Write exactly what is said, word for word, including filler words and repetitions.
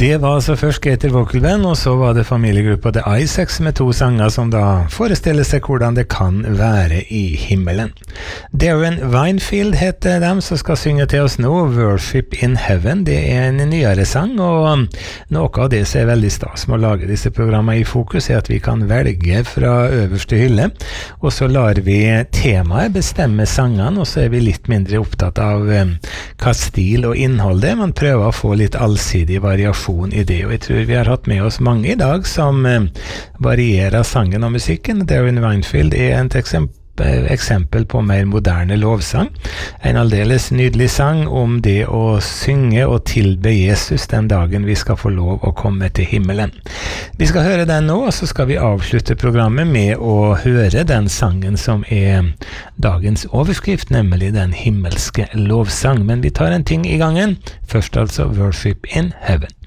Det var altså først Gator Vocal Band, og så var det familiegruppa The Isaacs med to sanger som da forestiller seg hvordan det kan være i himmelen. Darren Winefield heter dem som skal synge til oss nå, Worship in Heaven. Det er en nyere sang, og noe av det som er veldig stas med å lage disse programmene i fokus er at vi kan velge fra øverste hylle, og så lar vi temaet bestemme sangene, og så er vi litt mindre opptatt av um, hva stil og innhold det er, men prøver å få litt allsidig variasjon i det, og jeg tror vi har hatt med oss mange i dag som um, varierer sangen og musikken. Darren Winefield er et eksempel eksempel på mer moderne lovsang. En aldeles nydelig sang om det å synge og tilbe Jesus den dagen vi skal få lov å komme til himmelen. Vi skal høre den nå, og så skal vi avslutte programmet med å høre den sangen som er dagens overskrift, nemlig den himmelske lovsang. Men vi tar en ting i gangen. Først altså Worship in Heaven.